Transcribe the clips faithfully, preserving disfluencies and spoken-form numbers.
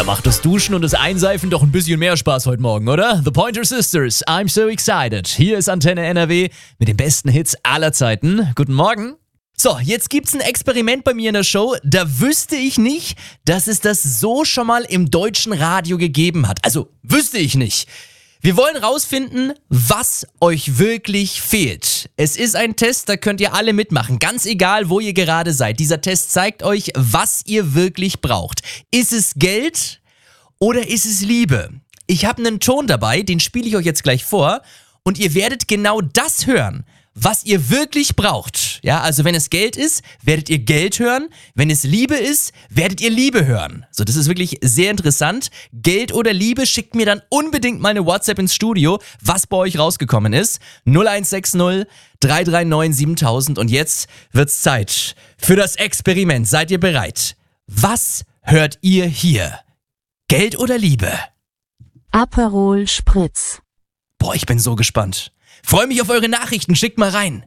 macht das Duschen und das Einseifen doch ein bisschen mehr Spaß heute Morgen, oder? The Pointer Sisters, I'm so excited. Hier ist Antenne N R W mit den besten Hits aller Zeiten. Guten Morgen. So, jetzt gibt's ein Experiment bei mir in der Show. Da wüsste ich nicht, dass es das so schon mal im deutschen Radio gegeben hat. Also, wüsste ich nicht. Wir wollen rausfinden, was euch wirklich fehlt. Es ist ein Test, da könnt ihr alle mitmachen, ganz egal, wo ihr gerade seid. Dieser Test zeigt euch, was ihr wirklich braucht. Ist es Geld oder ist es Liebe? Ich habe einen Ton dabei, den spiele ich euch jetzt gleich vor und ihr werdet genau das hören, was ihr wirklich braucht. Ja, also wenn es Geld ist, werdet ihr Geld hören. Wenn es Liebe ist, werdet ihr Liebe hören. So, das ist wirklich sehr interessant. Geld oder Liebe, schickt mir dann unbedingt mal eine WhatsApp ins Studio, was bei euch rausgekommen ist. null eins sechs null, drei drei neun, siebentausend. Und jetzt wird's Zeit für das Experiment. Seid ihr bereit? Was hört ihr hier? Geld oder Liebe? Aperol Spritz. Boah, ich bin so gespannt. Freue mich auf eure Nachrichten, schickt mal rein.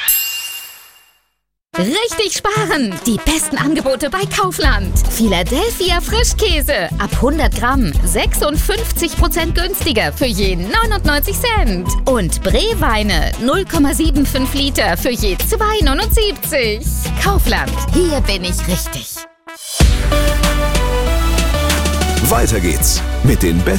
Richtig sparen! Die besten Angebote bei Kaufland. Philadelphia Frischkäse. Ab hundert Gramm. sechsundfünfzig Prozent günstiger für je neunundneunzig Cent. Und Breweine. null Komma fünfundsiebzig Liter für je zwei neunundsiebzig. Kaufland. Hier bin ich richtig. Weiter geht's mit den besten